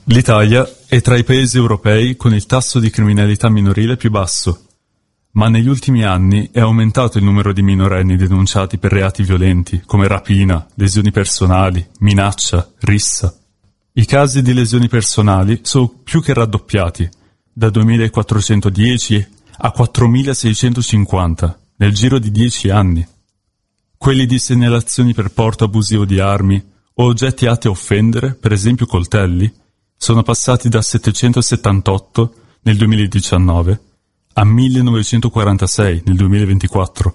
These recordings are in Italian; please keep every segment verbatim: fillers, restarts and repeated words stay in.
L'Italia è tra i paesi europei con il tasso di criminalità minorile più basso, ma negli ultimi anni è aumentato il numero di minorenni denunciati per reati violenti come rapina, lesioni personali, minaccia, rissa. I casi di lesioni personali sono più che raddoppiati, da duemilaquattrocentodieci a quattromilaseicentocinquanta nel giro di dieci anni. Quelli di segnalazioni per porto abusivo di armi o oggetti atti a offendere, per esempio coltelli, sono passati da settecentosettantotto nel duemiladiciannove a millenovecentoquarantasei nel duemilaventiquattro.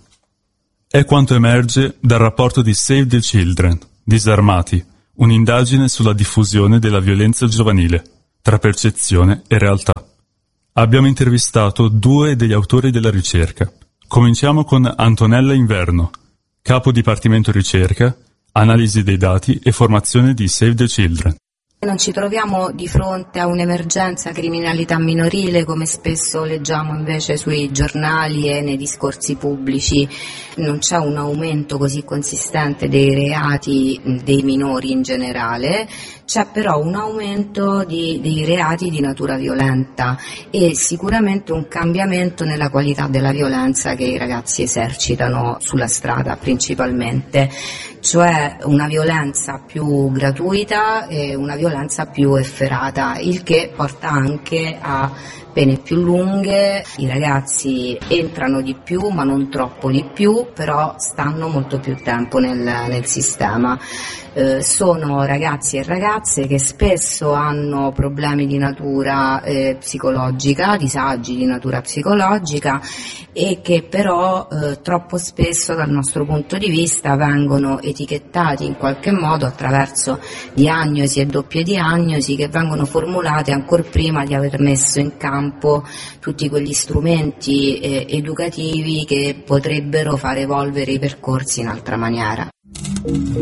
È quanto emerge dal rapporto di Save the Children, Disarmati, un'indagine sulla diffusione della violenza giovanile, tra percezione e realtà. Abbiamo intervistato due degli autori della ricerca. Cominciamo con Antonella Inverno, capo dipartimento ricerca, analisi dei dati e formazione di Save the Children. Non ci troviamo di fronte a un'emergenza criminalità minorile come spesso leggiamo invece sui giornali e nei discorsi pubblici. Non c'è un aumento così consistente dei reati dei minori in generale, c'è però un aumento di, dei reati di natura violenta e sicuramente un cambiamento nella qualità della violenza che i ragazzi esercitano sulla strada principalmente, cioè una violenza più gratuita e una violenza più efferata, il che porta anche a pene più lunghe. I ragazzi entrano di più ma non troppo di più, però stanno molto più tempo nel, nel sistema. Eh, sono ragazzi e ragazze che spesso hanno problemi di natura eh, psicologica, disagi di natura psicologica e che però eh, troppo spesso dal nostro punto di vista vengono etichettati in qualche modo attraverso diagnosi e doppie diagnosi che vengono formulate ancor prima di aver messo in campo tutti quegli strumenti eh, educativi che potrebbero far evolvere i percorsi in altra maniera.